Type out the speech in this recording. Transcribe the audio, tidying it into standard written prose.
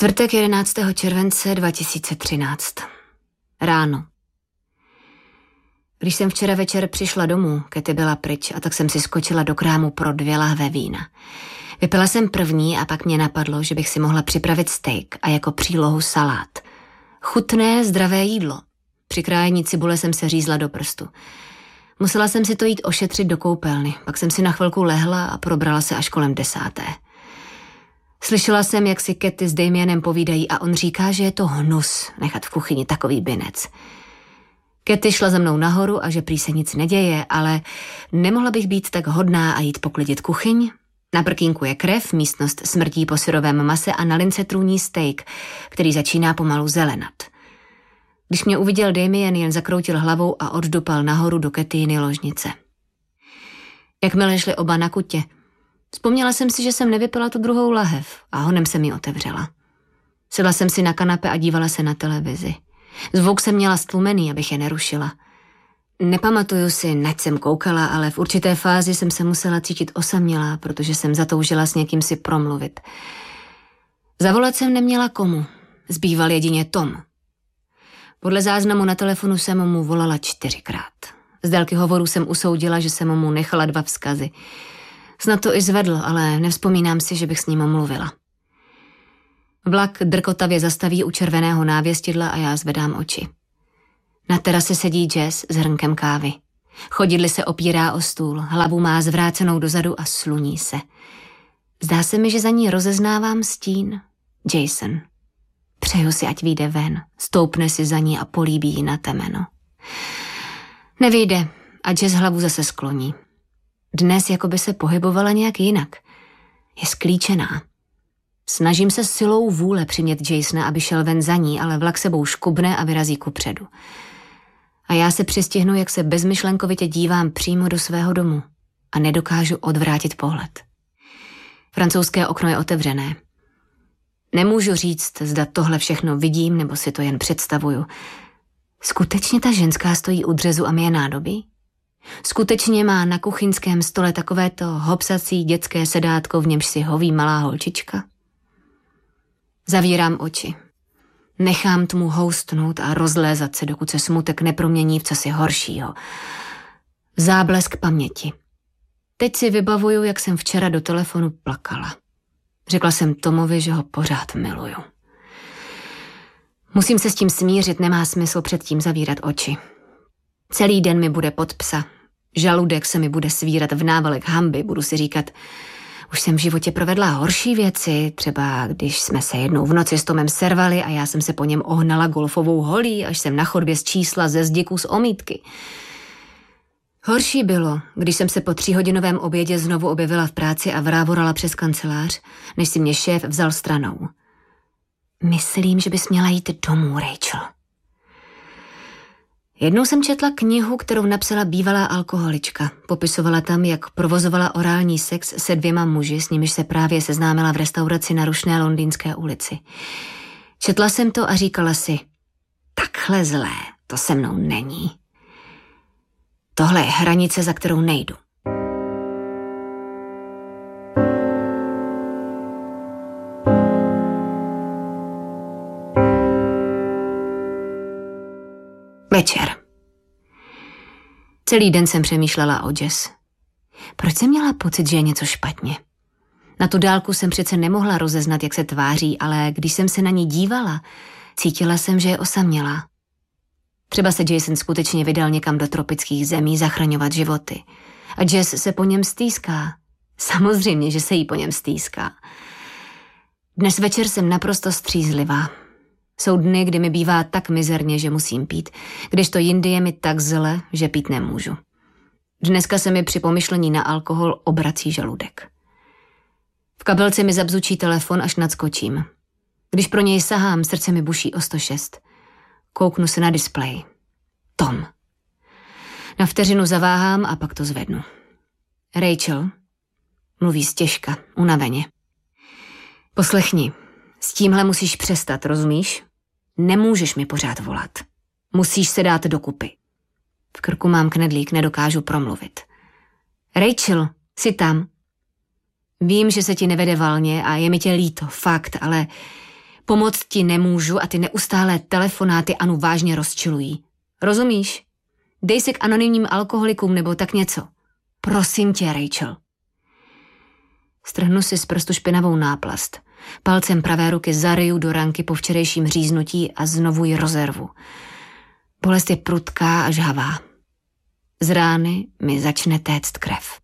Čtvrtek 11. července 2013. Ráno. Když jsem včera večer přišla domů, Katy byla pryč a tak jsem si skočila do krámu pro 2 lahve vína. Vypila jsem první a pak mě napadlo, že bych si mohla připravit steak a jako přílohu salát. Chutné, zdravé jídlo. Při krájení cibule jsem se řízla do prstu. Musela jsem si to jít ošetřit do koupelny, pak jsem si na chvilku lehla a probrala se až kolem 10. Slyšela jsem, jak si Katy s Damianem povídají a on říká, že je to hnus nechat v kuchyni takový binec. Katy šla za mnou nahoru a že prý se nic neděje, ale nemohla bych být tak hodná a jít poklidit kuchyň? Na prkínku je krev, místnost smrtí po syrovém mase a na lince trůní steak, který začíná pomalu zelenat. Když mě uviděl Damian, jen zakroutil hlavou a oddupal nahoru do Katyjiny ložnice. Jakmile šli oba na kutě, vzpomněla jsem si, že jsem nevypila tu druhou lahev a honem jsem ji otevřela. Sedla jsem si na kanape a dívala se na televizi. Zvuk jsem měla stlumený, abych je nerušila. Nepamatuju si, nač jsem koukala, ale v určité fázi jsem se musela cítit osamělá, protože jsem zatoužila s někým si promluvit. Zavolat jsem neměla komu. Zbýval jedině Tom. Podle záznamu na telefonu jsem mu volala 4krát. Z délky hovoru jsem usoudila, že jsem mu nechala 2 vzkazy. Snad to i zvedl, ale nevzpomínám si, že bych s ním mluvila. Vlak drkotavě zastaví u červeného návěstidla a já zvedám oči. Na terase sedí Jess s hrnkem kávy. Chodidly se opírá o stůl, hlavu má zvrácenou dozadu a sluní se. Zdá se mi, že za ní rozeznávám stín. Jason. Přeju si, ať vyjde ven, stoupne si za ní a políbí ji na temeno. Nevyjde a Jess hlavu zase skloní. Dnes jako by se pohybovala nějak jinak. Je sklíčená. Snažím se silou vůle přimět Jasona, aby šel ven za ní, ale vlak sebou škubne a vyrazí kupředu. A já se přistihnu, jak se bezmyšlenkovitě dívám přímo do svého domu a nedokážu odvrátit pohled. Francouzské okno je otevřené. Nemůžu říct, zda tohle všechno vidím, nebo si to jen představuju. Skutečně ta ženská stojí u dřezu a myje nádobí? Skutečně má na kuchyňském stole takovéto hopsací dětské sedátko, v němž si hoví malá holčička? Zavírám oči. Nechám tmu houstnout a rozlézat se, dokud se smutek nepromění v cosi horšího. Záblesk paměti. Teď si vybavuju, jak jsem včera do telefonu plakala. Řekla jsem Tomovi, že ho pořád miluju. Musím se s tím smířit, nemá smysl předtím zavírat oči. Celý den mi bude pod psa. Žaludek se mi bude svírat v návalek hanby, budu si říkat, už jsem v životě provedla horší věci, třeba když jsme se jednou v noci s Tomem servali a já jsem se po něm ohnala golfovou holí, až jsem na chodbě zčísla ze zdiku z omítky. Horší bylo, když jsem se po 3hodinovém obědě znovu objevila v práci a vrávorala přes kancelář, než si mě šéf vzal stranou. Myslím, že bys měla jít domů, Rachel. Jednou jsem četla knihu, kterou napsala bývalá alkoholička. Popisovala tam, jak provozovala orální sex se 2 muži, s nimiž se právě seznámila v restauraci na rušné londýnské ulici. Četla jsem to a říkala si, takhle zlé, to se mnou není. Tohle je hranice, za kterou nejdu. Večer. Celý den jsem přemýšlela o Jess. Proč jsem měla pocit, že je něco špatně? Na tu dálku jsem přece nemohla rozeznat, jak se tváří, ale když jsem se na ní dívala, cítila jsem, že je osamělá. Třeba se Jason skutečně vydal někam do tropických zemí zachraňovat životy. A Jess se po něm stýská. Samozřejmě, že se jí po něm stýská. Dnes večer jsem naprosto střízlivá. Jsou dny, kdy mi bývá tak mizerně, že musím pít, kdežto jindy je mi tak zle, že pít nemůžu. Dneska se mi při pomyšlení na alkohol obrací žaludek. V kabelce mi zabzučí telefon, až nadskočím. Když pro něj sahám, srdce mi buší o 106. Kouknu se na displej. Tom. Na vteřinu zaváhám a pak to zvednu. Rachel. Mluví stěžka, unaveně. Poslechni. S tímhle musíš přestat, rozumíš? Nemůžeš mi pořád volat. Musíš se dát dokupy. V krku mám knedlík, nedokážu promluvit. Rachel, jsi tam? Vím, že se ti nevede valně a je mi tě líto, fakt, ale Pomoct ti nemůžu a ty neustálé telefonáty Anu vážně rozčilují. Rozumíš? Dej se k anonymním alkoholikům nebo tak něco. Prosím tě, Rachel. Strhnu si z prstu špinavou náplast. Palcem pravé ruky zaryju do ranky po včerejším říznutí a znovu ji rozervu. Bolest je prudká a žhavá. Z rány mi začne téct krev.